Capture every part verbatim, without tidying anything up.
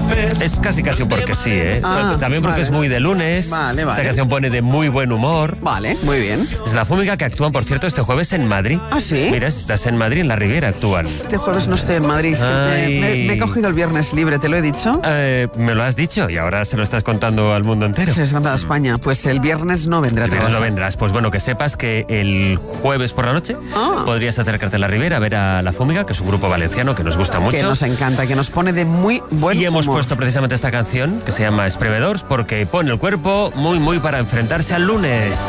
Es casi casi porque sí, ¿eh? Ah, También porque vale. es muy de lunes. Vale, vale. Esta canción pone de muy buen humor. Vale, muy bien. Es La Fúmiga, que actúan, por cierto, este jueves en Madrid. ¿Ah, sí? Mira, si estás en Madrid, en la Riviera actúan. Este jueves no estoy en Madrid. Es que Ay. me, me- me he cogido el viernes libre, ¿te lo he dicho? Eh, me lo has dicho y ahora se lo estás contando al mundo entero. Se les canta a España. Pues el viernes no vendrá. El a viernes no trabajar. vendrás. Pues bueno, que sepas que el jueves por la noche Ah. podrías acercarte a la Riviera a ver a La Fúmiga, que es un grupo valenciano que nos gusta mucho. Que nos encanta, que nos pone de muy buen Y hemos humor. puesto precisamente esta canción, que se llama Esprevedors, porque pone el cuerpo muy, muy para enfrentarse al lunes.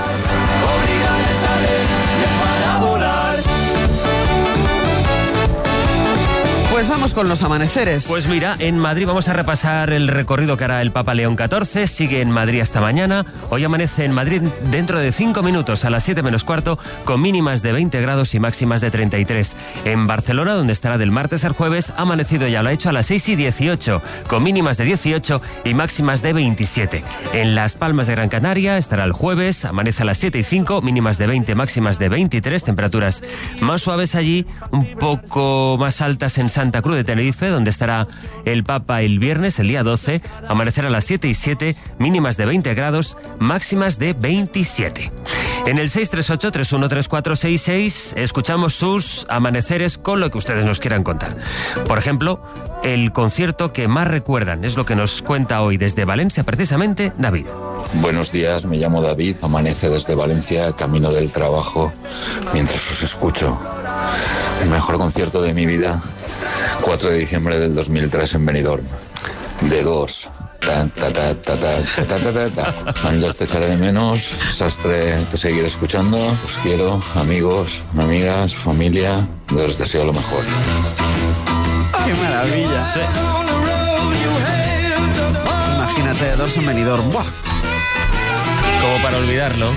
Pues vamos con los amaneceres. Pues mira, en Madrid vamos a repasar el recorrido que hará el Papa León catorce, sigue en Madrid hasta mañana, hoy amanece en Madrid dentro de cinco minutos a las siete menos cuarto, con mínimas de veinte grados y máximas de treinta y tres. En Barcelona, donde estará del martes al jueves, ha amanecido ya, lo ha hecho a las seis y dieciocho, con mínimas de dieciocho y máximas de veintisiete. En Las Palmas de Gran Canaria estará el jueves, amanece a las siete y cinco, mínimas de veinte, máximas de veintitrés, temperaturas más suaves allí, un poco más altas en Santa Cruz de Tenerife, donde estará el Papa el viernes, el día doce, amanecerá a las siete y siete, mínimas de veinte grados, máximas de veintisiete. En el seis tres ocho, tres uno tres cuatro seis seis escuchamos sus amaneceres con lo que ustedes nos quieran contar. Por ejemplo, el concierto que más recuerdan, es lo que nos cuenta hoy desde Valencia, precisamente David. Buenos días, me llamo David, amanece desde Valencia, camino del trabajo, mientras os escucho. El mejor concierto de mi vida, cuatro de diciembre del dos mil tres en Benidorm. De dos. Ta, ta, ta, ta, ta, ta, ta, ta, ta, ta. Ángels, te echaré de menos. Sastre, te seguiré escuchando. Os quiero, amigos, amigas, familia. Les deseo lo mejor. ¡Qué maravilla! Imagínate, dos en Benidorm. ¡Buah! Como para olvidarlo.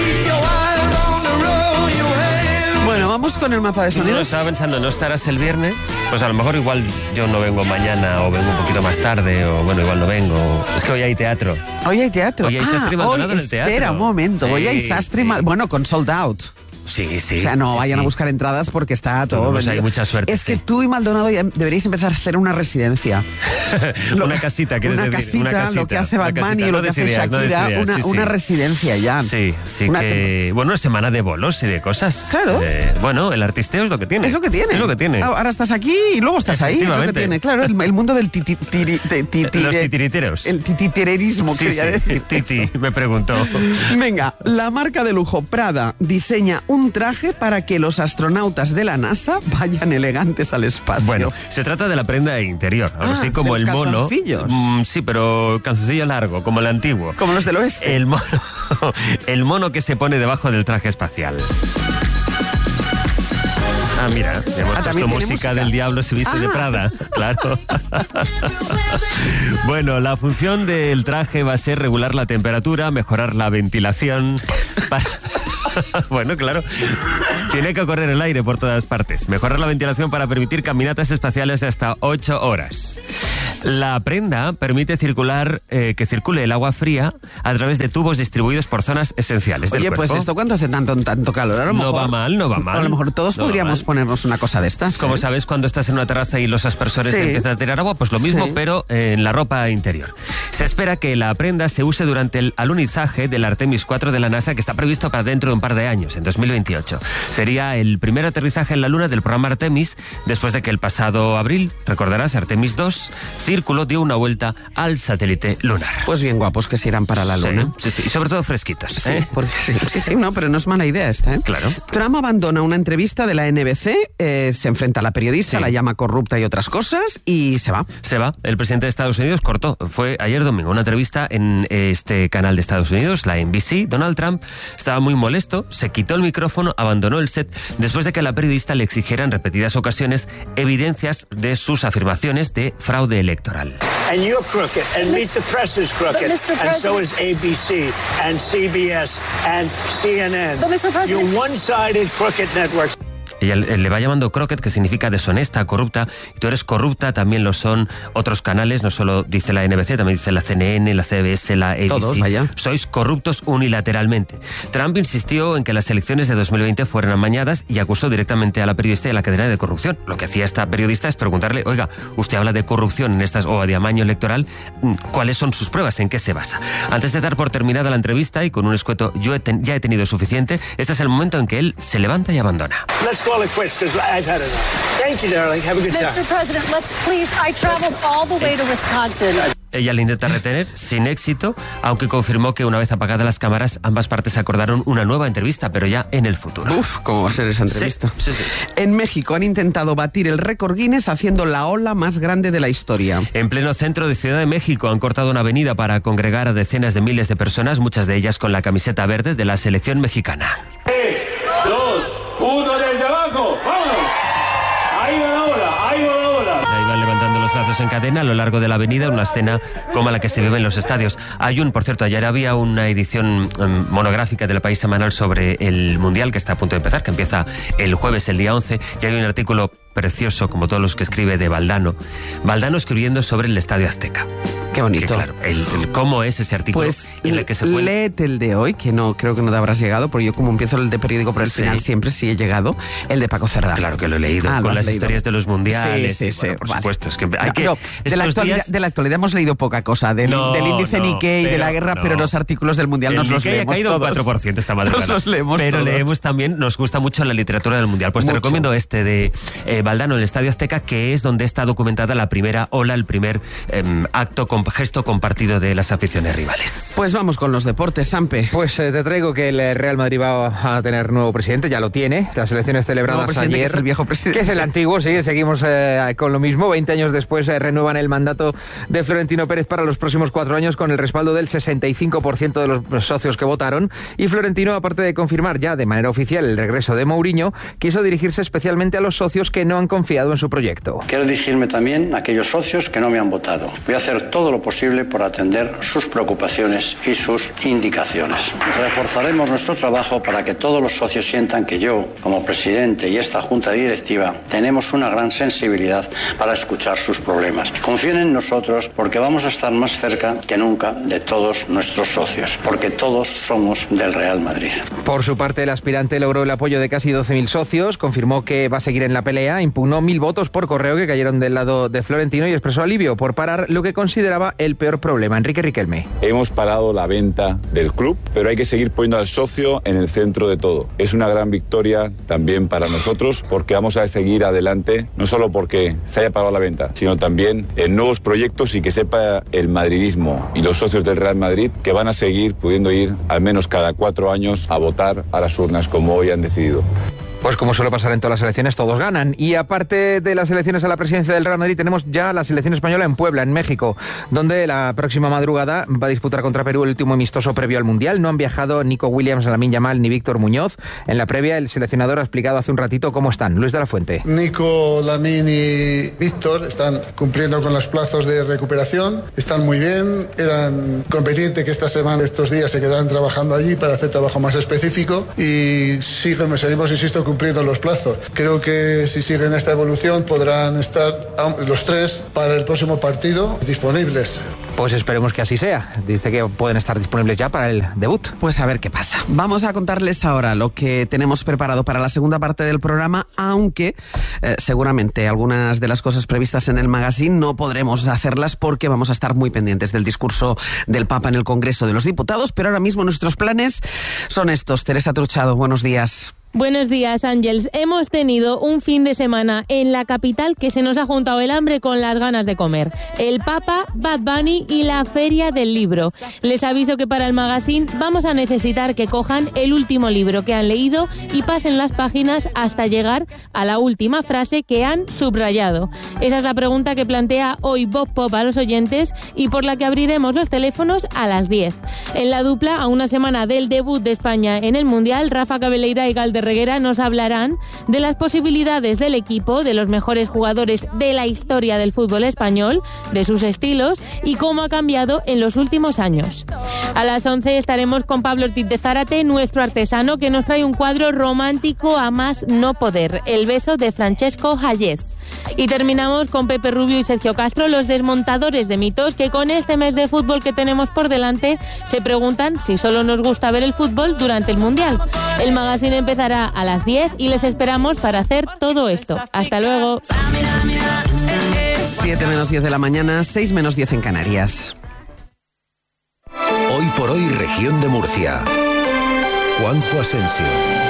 Bueno, vamos con el mapa de Yo sonidos. estaba pensando, ¿no estarás el viernes? Pues a lo mejor igual yo no vengo mañana o vengo un poquito más tarde o bueno, igual no vengo. Es que hoy hay teatro. Hoy hay teatro. Hoy hay ah, Sastre y Maldonado hoy, en el teatro. Espera un momento, hoy Sí, hay Sastre y sí. Mal- Bueno, con sold out. Sí, sí. O sea, no sí, vayan sí. a buscar entradas porque está todo Pues hay vendido. mucha suerte, Es sí. que tú y Maldonado ya deberíais empezar a hacer una residencia. Lo- Una casita, ¿quieres una decir? Casita, Una casita, lo que hace una Bad Bunny casita. y No lo que des hace ideas, no des Shakira, ideas, una, sí, sí. una residencia ya. Sí, sí Una que... Bueno, una semana de bolos y de cosas. Claro. Eh, bueno, el artisteo es lo que tiene. Es lo que tiene. Es lo que tiene. Ahora estás aquí y luego estás ahí. Es lo que Efectivamente. tiene. Claro, el, el mundo del titi, tiri- te- titi- Los de- titiriteros. El tititererismo, Sí, quería sí. decir. Titi, me preguntó. Venga, la marca de lujo Prada diseña un traje para que los astronautas de la NASA vayan elegantes al espacio. Bueno, se trata de la prenda interior, algo Ah, así como de el los mono. calzoncillos. Mm, sí, pero calzoncillo largo, como el antiguo. Como los del oeste. El mono, el mono que se pone debajo del traje espacial. Ah, mira, hemos Ah, puesto también música, tiene música. del Diablo se viste de Ah. Prada, claro. Bueno, la función del traje va a ser regular la temperatura, mejorar la ventilación. Para... Bueno, claro. Tiene que correr el aire por todas partes. Mejorar la ventilación para permitir caminatas espaciales de hasta ocho horas. La prenda permite circular, eh, que circule el agua fría a través de tubos distribuidos por zonas esenciales del Oye, cuerpo. pues esto cuánto hace tanto, tanto calor. A lo No mejor- va mal, no va mal. A lo mejor todos No va podríamos mal. ponernos una cosa de estas. Como ¿eh? sabes, cuando estás en una terraza y los aspersores Sí. empiezan a tirar agua, pues lo mismo, Sí. pero eh, en la ropa interior. Se espera que la prenda se use durante el alunizaje del Artemis cuatro de la NASA, que está previsto para dentro de un par de años, en dos mil veintiocho. Sería el primer aterrizaje en la Luna del programa Artemis, después de que el pasado abril, recordarás, Artemis dos, Círculo dio una vuelta al satélite lunar. Pues bien guapos que se irán para la luna. Sí, sí, sí, y sobre todo fresquitos. Sí, ¿eh? porque- sí, sí, sí, no, pero no es mala idea esta, ¿eh? Claro. Trump abandona una entrevista de la N B C, eh, se enfrenta a la periodista, Sí. la llama corrupta y otras cosas, y se va. Se va. El presidente de Estados Unidos cortó. Fue ayer domingo una entrevista en este canal de Estados Unidos, la N B C. Donald Trump estaba muy molesto, se quitó el micrófono, abandonó el set después de que la periodista le exigiera en repetidas ocasiones evidencias de sus afirmaciones de fraude electoral. And you're crooked, and Meet the Press is crooked, But, Mister and so is President- A B C, and C B S, and C N N. But, Mister President- You're one-sided crooked networks. Ella le va llamando croquet, que significa deshonesta, corrupta, y tú eres corrupta, también lo son otros canales, no solo dice la N B C, también dice la C N N, la C B S, la A B C. Todos, vaya. Sois corruptos unilateralmente. Trump insistió en que las elecciones de dos mil veinte fueran amañadas y acusó directamente a la periodista y a la cadena de corrupción. Lo que hacía esta periodista es preguntarle, oiga, usted habla de corrupción en estas o de amaño electoral, ¿cuáles son sus pruebas? ¿En qué se basa? Antes de dar por terminada la entrevista y con un escueto yo he ten, ya he tenido suficiente, este es el momento en que él se levanta y abandona. Let's call it quits because I've had enough. Thank you, darling. Have a good time. mister President, let's please. I traveled all the way to Wisconsin. Ella le intenta retener, sin éxito, aunque confirmó que una vez apagadas las cámaras, ambas partes acordaron una nueva entrevista, pero ya en el futuro. Uf, ¿cómo va a ser esa entrevista? Sí, sí, sí. En México han intentado batir el récord Guinness haciendo la ola más grande de la historia. En pleno centro de Ciudad de México han cortado una avenida para congregar a decenas de miles de personas, muchas de ellas con la camiseta verde de la selección mexicana. tres, dos, uno, desde abajo, ¡vamos! Ahí va la ola, ahí va la ola. Ahí van levantando los brazos en cadena a lo largo de la avenida, una escena como la que se vive en los estadios. Hay un, por cierto, ayer había una edición um, monográfica del País Semanal sobre el Mundial que está a punto de empezar, que empieza el jueves, el día once, y hay un artículo precioso, como todos los que escribe, de Valdano. Valdano escribiendo sobre el Estadio Azteca. Qué bonito. Que, claro, el, el cómo es ese artículo. Pues en el que se puede... léete el de hoy, que no creo que no te habrás llegado, porque yo como empiezo el de periódico por el Sí. final siempre sí he llegado, el de Paco Cerdá. Claro que lo he leído, Ah, lo con has las leído. historias de los mundiales. Sí, sí, y, bueno, sí, por vale. supuesto, es que hay No, que... no, de, la estos actualidad, días- de la actualidad hemos leído poca cosa, del, No, del índice no, Nikkei, de pero la guerra, no. pero los artículos del Mundial El nos los Nikkei ha leemos caído un todos. cuatro por ciento esta madrugada. Nos los leemos Pero todos. leemos también, nos gusta mucho la literatura del Mundial. Pues Mucho. te recomiendo este de eh, Valdano, el Estadio Azteca, que es donde está documentada la primera ola, el primer eh, acto, con, gesto compartido de las aficiones rivales. Pues vamos con los deportes, Sampe. Pues eh, te traigo que el Real Madrid va a tener nuevo presidente, ya lo tiene. Las elecciones celebradas Nuevo presidente, ayer. que es el viejo presidente. Que es el antiguo, sí, seguimos eh, con lo mismo. veinte años después eh, renuevan el mandato de Florentino Pérez para los próximos cuatro años con el respaldo del sesenta y cinco por ciento de los socios que votaron. Y Florentino, aparte de confirmar ya de manera oficial el regreso de Mourinho, quiso dirigirse especialmente a los socios que no han confiado en su proyecto. Quiero dirigirme también a aquellos socios que no me han votado. Voy a hacer todo lo posible por atender sus preocupaciones y sus indicaciones. Reforzaremos nuestro trabajo para que todos los socios sientan que yo, como presidente y esta junta directiva, tenemos una gran sensibilidad para escuchar sus problemas. Confíen en nosotros porque vamos a estar más cerca que nunca de todos nuestros socios, porque todos somos del Real Madrid. Por su parte, el aspirante logró el apoyo de casi doce mil socios, confirmó que va a seguir en la pelea, impugnó mil votos por correo que cayeron del lado de Florentino y expresó alivio por parar lo que consideraba el peor problema. Enrique Riquelme. Hemos parado la venta del club, pero hay que seguir poniendo al socio en el centro de todo. Es una gran victoria también para nosotros porque vamos a seguir adelante, no solo porque se haya parado la venta, sino también en nuevos proyectos y que sepa el madridismo y los socios del Real Madrid que van a seguir pudiendo ir al menos cada cuatro años a votar a las urnas como hoy han decidido. Pues como suele pasar en todas las elecciones, todos ganan. Y aparte de las elecciones a la presidencia del Real Madrid, tenemos ya la selección española en Puebla, en México, donde la próxima madrugada va a disputar contra Perú el último amistoso previo al Mundial. No han viajado Nico Williams, Lamine Yamal ni Víctor Muñoz. En la previa, el seleccionador ha explicado hace un ratito cómo están. Luis de la Fuente. Nico, Lamine y Víctor están cumpliendo con los plazos de recuperación, están muy bien, eran competentes que esta semana, estos días se quedarán trabajando allí para hacer trabajo más específico y siguen, seguimos, insisto, cumpliendo los plazos. Creo que si siguen esta evolución podrán estar los tres para el próximo partido disponibles. Pues esperemos que así sea. Dice que pueden estar disponibles ya para el debut. Pues a ver qué pasa. Vamos a contarles ahora lo que tenemos preparado para la segunda parte del programa, aunque eh, seguramente algunas de las cosas previstas en el magazine no podremos hacerlas porque vamos a estar muy pendientes del discurso del Papa en el Congreso de los Diputados, pero ahora mismo nuestros planes son estos. Teresa Truchado, buenos días. Buenos días, Ángels. Hemos tenido un fin de semana en la capital que se nos ha juntado el hambre con las ganas de comer. El Papa, Bad Bunny y la Feria del Libro. Les aviso que para el magazine vamos a necesitar que cojan el último libro que han leído y pasen las páginas hasta llegar a la última frase que han subrayado. Esa es la pregunta que plantea hoy Bob Pop a los oyentes y por la que abriremos los teléfonos a las diez. En la dupla, a una semana del debut de España en el Mundial, Rafa Cabeleira y Galder Reguera nos hablarán de las posibilidades del equipo, de los mejores jugadores de la historia del fútbol español, de sus estilos y cómo ha cambiado en los últimos años. A las once estaremos con Pablo Ortiz de Zárate, nuestro artesano, que nos trae un cuadro romántico a más no poder, El beso de Francesco Hayez. Y terminamos con Pepe Rubio y Sergio Castro, los desmontadores de mitos, que con este mes de fútbol que tenemos por delante se preguntan si solo nos gusta ver el fútbol durante el Mundial. El magazine empezará a las diez y les esperamos para hacer todo esto. Hasta luego. siete menos diez de la mañana, seis menos diez en Canarias. Hoy por hoy, región de Murcia. Juanjo Asensio.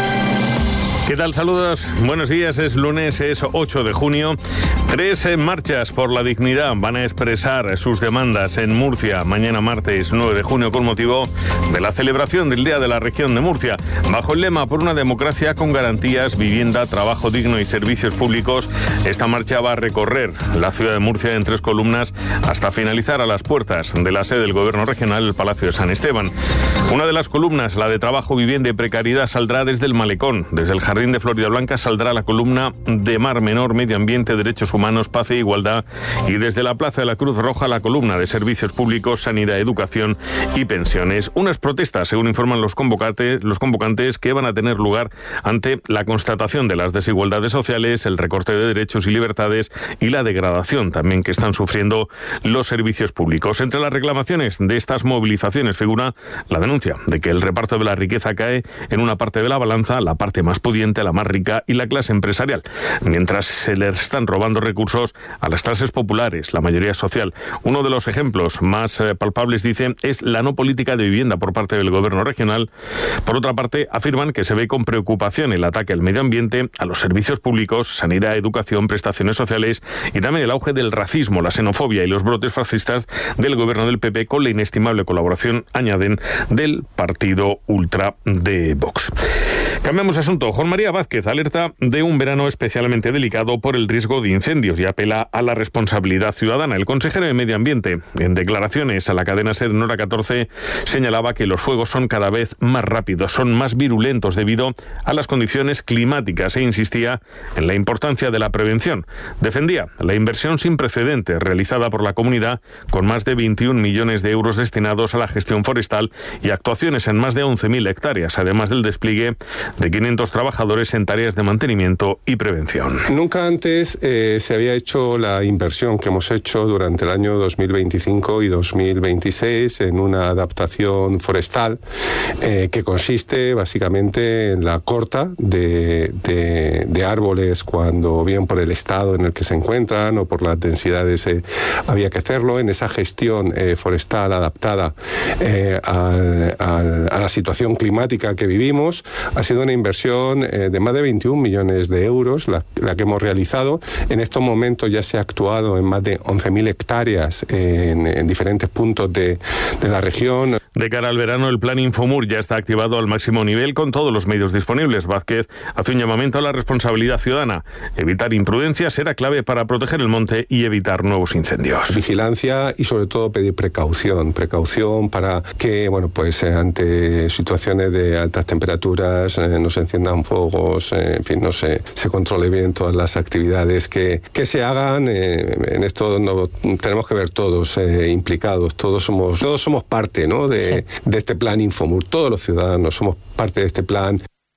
¿Qué tal? Saludos, buenos días, es lunes, es ocho de junio. Tres marchas por la dignidad van a expresar sus demandas en Murcia mañana martes nueve de junio con motivo de la celebración del Día de la Región de Murcia. Bajo el lema por una democracia con garantías, vivienda, trabajo digno y servicios públicos, esta marcha va a recorrer la ciudad de Murcia en tres columnas hasta finalizar a las puertas de la sede del Gobierno regional, el Palacio de San Esteban. Una de las columnas, la de trabajo, vivienda y precariedad, saldrá desde el Malecón. Desde el Jardín de Florida Blanca saldrá la columna de Mar Menor, Medio Ambiente, Derechos Humanos, Paz e Igualdad, y desde la Plaza de la Cruz Roja la columna de Servicios Públicos, Sanidad, Educación y Pensiones. Unas protestas, según informan los convocantes, los convocantes, que van a tener lugar ante la constatación de las desigualdades sociales, el recorte de derechos y libertades y la degradación también que están sufriendo los servicios públicos. Entre las reclamaciones de estas movilizaciones figura la denuncia de que el reparto de la riqueza cae en una parte de la balanza, la parte más pudiente, la más rica y la clase empresarial, mientras se le están robando recursos a las clases populares, la mayoría social. Uno de los ejemplos más eh, palpables, dicen, es la no política de vivienda por parte del gobierno regional. Por otra parte, afirman que se ve con preocupación el ataque al medio ambiente, a los servicios públicos, sanidad, educación, prestaciones sociales y también el auge del racismo, la xenofobia y los brotes fascistas del gobierno del P P, con la inestimable colaboración, añaden, del partido ultra de Vox. Cambiamos de asunto. Juan María Vázquez alerta de un verano especialmente delicado por el riesgo de incendios y apela a la responsabilidad ciudadana. El consejero de Medio Ambiente, en declaraciones a la cadena SER en Hora catorce, señalaba que los fuegos son cada vez más rápidos, son más virulentos debido a las condiciones climáticas e insistía en la importancia de la prevención. Defendía la inversión sin precedentes realizada por la comunidad, con más de veintiún millones de euros destinados a la gestión forestal y actuaciones en más de once mil hectáreas, además del despliegue de quinientos trabajadores en tareas de mantenimiento y prevención. Nunca antes eh, se había hecho la inversión que hemos hecho durante el año dos mil veinticinco y dos mil veintiséis en una adaptación forestal eh, que consiste básicamente en la corta de, de, de árboles cuando bien por el estado en el que se encuentran o por las densidades eh, había que hacerlo, en esa gestión eh, forestal adaptada eh, a, a, a la situación climática que vivimos. Ha sido una inversión eh, de más de veintiún millones de euros la, la que hemos realizado. En estos momentos ya se ha actuado en más de once mil hectáreas en, en diferentes puntos de, de la región. De cara al verano, el plan Infomur ya está activado al máximo nivel con todos los medios disponibles. Vázquez hace un llamamiento a la responsabilidad ciudadana. Evitar imprudencias será clave para proteger el monte y evitar nuevos incendios. Vigilancia y sobre todo pedir precaución, precaución para que, bueno, pues eh, ante situaciones de altas temperaturas eh, no se enciendan fuegos, eh, en fin, no se, se controle bien todas las actividades que, que se hagan. Eh, en esto no, tenemos que ver todos eh, implicados, todos somos, todos somos parte, ¿no?, de De, de este plan Infomur. Todos los ciudadanos somos parte de este plan.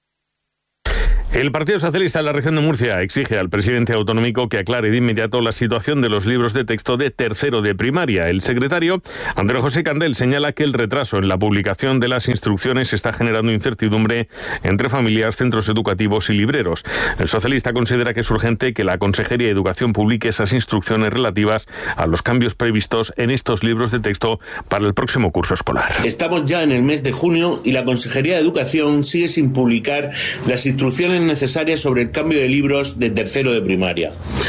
El Partido Socialista de la región de Murcia exige al presidente autonómico que aclare de inmediato la situación de los libros de texto de tercero de primaria. El secretario, Andrés José Candel, señala que el retraso en la publicación de las instrucciones está generando incertidumbre entre familias, centros educativos y libreros. El socialista considera que es urgente que la Consejería de Educación publique esas instrucciones relativas a los cambios previstos en estos libros de texto para el próximo curso escolar. Estamos ya en el mes de junio y la Consejería de Educación sigue sin publicar las instrucciones necesarias sobre el cambio de libros de tercero de primaria.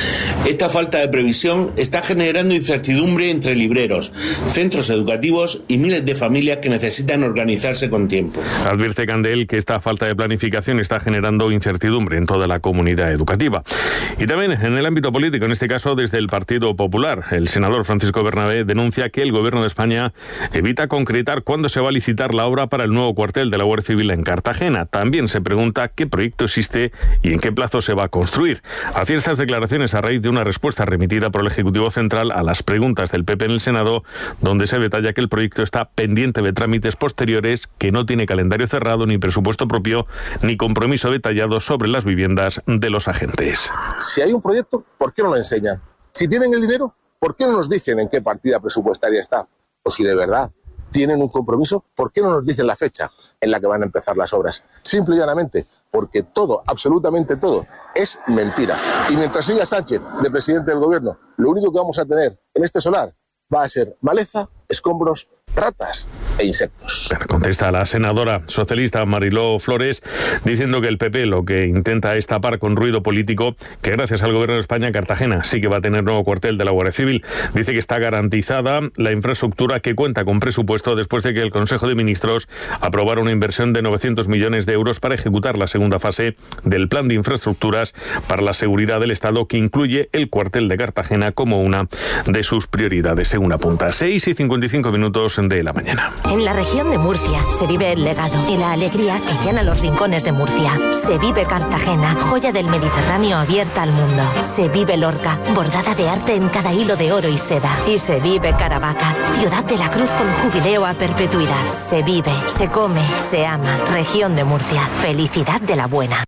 Esta falta de previsión está generando incertidumbre entre libreros, centros educativos y miles de familias que necesitan organizarse con tiempo. Advierte Candel que esta falta de planificación está generando incertidumbre en toda la comunidad educativa. Y también en el ámbito político, en este caso desde el Partido Popular, el senador Francisco Bernabé denuncia que el Gobierno de España evita concretar cuándo se va a licitar la obra para el nuevo cuartel de la Guardia Civil en Cartagena. También se pregunta qué proyecto existe y en qué plazo se va a construir. Hacía estas declaraciones a raíz de una respuesta remitida por el Ejecutivo Central a las preguntas del P P en el Senado, donde se detalla que el proyecto está pendiente de trámites posteriores, que no tiene calendario cerrado, ni presupuesto propio, ni compromiso detallado sobre las viviendas de los agentes. Si hay un proyecto, ¿por qué no lo enseñan? Si tienen el dinero, ¿por qué no nos dicen en qué partida presupuestaria está? O si de verdad tienen un compromiso, ¿por qué no nos dicen la fecha en la que van a empezar las obras? Simple y llanamente, porque todo, absolutamente todo, es mentira. Y mientras siga Sánchez de presidente del gobierno, lo único que vamos a tener en este solar va a ser maleza, escombros, ratas e insectos. Contesta la senadora socialista Mariló Flores diciendo que el P P lo que intenta es tapar con ruido político que gracias al Gobierno de España Cartagena sí que va a tener nuevo cuartel de la Guardia Civil. Dice que está garantizada la infraestructura, que cuenta con presupuesto después de que el Consejo de Ministros aprobara una inversión de novecientos millones de euros para ejecutar la segunda fase del Plan de Infraestructuras para la Seguridad del Estado, que incluye el cuartel de Cartagena como una de sus prioridades, según apunta. seis y cincuenta y cinco minutos de la mañana. En la región de Murcia se vive el legado y la alegría que llena los rincones de Murcia. Se vive Cartagena, joya del Mediterráneo abierta al mundo. Se vive Lorca, bordada de arte en cada hilo de oro y seda. Y se vive Caravaca, ciudad de la cruz con jubileo a perpetuidad. Se vive, se come, se ama. Región de Murcia, felicidad de la buena.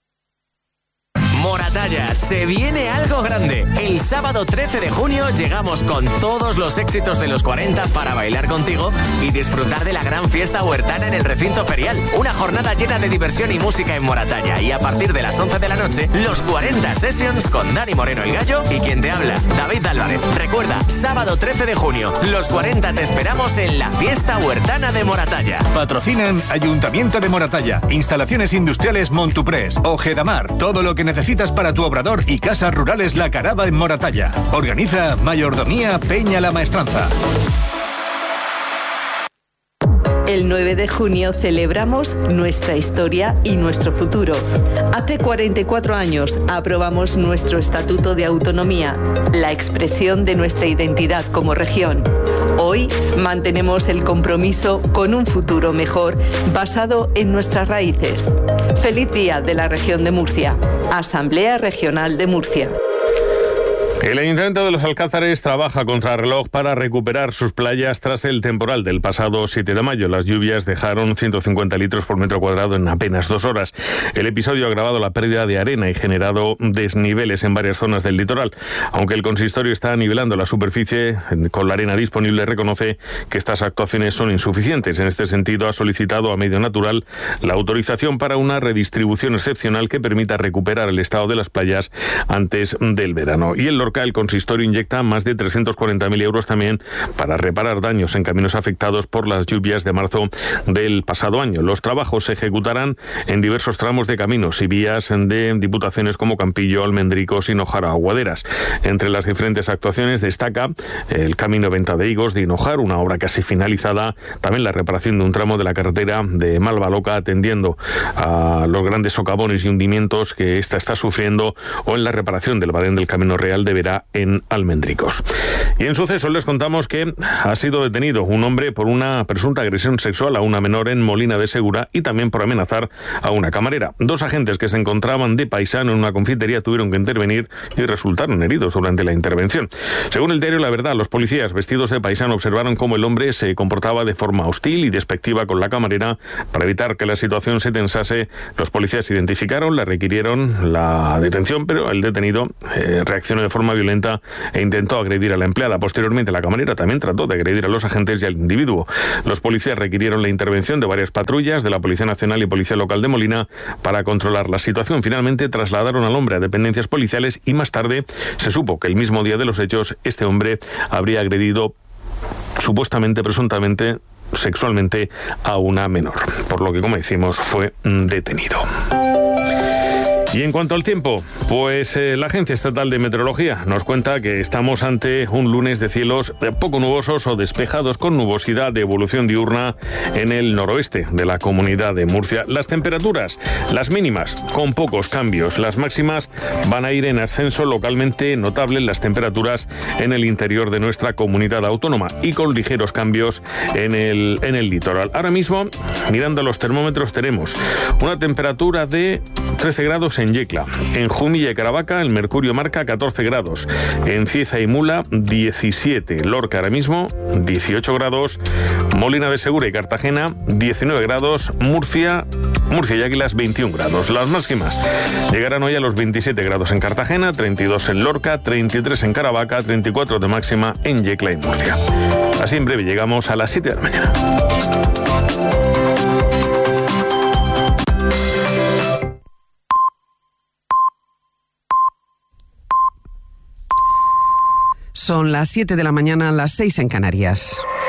Moratalla, se viene algo grande. El sábado trece de junio llegamos con todos los éxitos de los cuarenta para bailar contigo y disfrutar de la gran fiesta huertana en el recinto ferial. Una jornada llena de diversión y música en Moratalla, y a partir de las once de la noche, los cuarenta Sessions con Dani Moreno el Gallo y quien te habla, David Álvarez. Recuerda, sábado trece de junio, los cuarenta te esperamos en la fiesta huertana de Moratalla. Patrocinan Ayuntamiento de Moratalla, Instalaciones Industriales Montuprés, Ojedamar, todo lo que necesitas para tu obrador y casas rurales La Caraba en Moratalla. Organiza Mayordomía Peña La Maestranza. El nueve de junio celebramos nuestra historia y nuestro futuro. Hace cuarenta y cuatro años aprobamos nuestro Estatuto de Autonomía, la expresión de nuestra identidad como región. Hoy mantenemos el compromiso con un futuro mejor basado en nuestras raíces. Feliz Día de la Región de Murcia. Asamblea Regional de Murcia. El Ayuntamiento de Los Alcázares trabaja contra reloj para recuperar sus playas tras el temporal del pasado siete de mayo. Las lluvias dejaron ciento cincuenta litros por metro cuadrado en apenas dos horas. El episodio ha agravado la pérdida de arena y generado desniveles en varias zonas del litoral. Aunque el consistorio está nivelando la superficie con la arena disponible, reconoce que estas actuaciones son insuficientes. En este sentido, ha solicitado a Medio Natural la autorización para una redistribución excepcional que permita recuperar el estado de las playas antes del verano. Y el Lorca, el consistorio inyecta más de trescientos cuarenta mil euros también para reparar daños en caminos afectados por las lluvias de marzo del pasado año. Los trabajos se ejecutarán en diversos tramos de caminos y vías de diputaciones como Campillo, Almendricos, Hinojar o Aguaderas. Entre las diferentes actuaciones destaca el camino Venta de Higos de Hinojar, una obra casi finalizada, también la reparación de un tramo de la carretera de Malvaloca atendiendo a los grandes socavones y hundimientos que esta está sufriendo, o en la reparación del badén del Camino Real de Verá en Almendricos. Y en sucesos les contamos que ha sido detenido un hombre por una presunta agresión sexual a una menor en Molina de Segura y también por amenazar a una camarera. Dos agentes que se encontraban de paisano en una confitería tuvieron que intervenir y resultaron heridos durante la intervención. Según el diario La Verdad, los policías vestidos de paisano observaron cómo el hombre se comportaba de forma hostil y despectiva con la camarera. Para evitar que la situación se tensase, los policías identificaron, le requirieron la detención, pero el detenido eh, reaccionó de forma violenta e intentó agredir a la empleada. Posteriormente, la camarera también trató de agredir a los agentes y al individuo. Los policías requirieron la intervención de varias patrullas de la Policía Nacional y Policía Local de Molina para controlar la situación. Finalmente trasladaron al hombre a dependencias policiales y más tarde se supo que el mismo día de los hechos este hombre habría agredido supuestamente, presuntamente, sexualmente a una menor, por lo que, como decimos, fue detenido. Y en cuanto al tiempo, pues eh, la Agencia Estatal de Meteorología nos cuenta que estamos ante un lunes de cielos poco nubosos o despejados con nubosidad de evolución diurna en el noroeste de la comunidad de Murcia. Las temperaturas, las mínimas, con pocos cambios. Las máximas van a ir en ascenso localmente notable las temperaturas en el interior de nuestra comunidad autónoma y con ligeros cambios en el, en el litoral. Ahora mismo, mirando los termómetros, tenemos una temperatura de trece grados en Yecla. En Jumilla y Caravaca el mercurio marca catorce grados. En Cieza y Mula diecisiete. Lorca ahora mismo dieciocho grados. Molina de Segura y Cartagena diecinueve grados. Murcia, Murcia y Águilas veintiún grados. Las máximas llegarán hoy a los veintisiete grados en Cartagena, treinta y dos en Lorca, treinta y tres en Caravaca, treinta y cuatro de máxima en Yecla y Murcia. Así en breve llegamos a las siete de la mañana. Son las siete de la mañana, las seis en Canarias.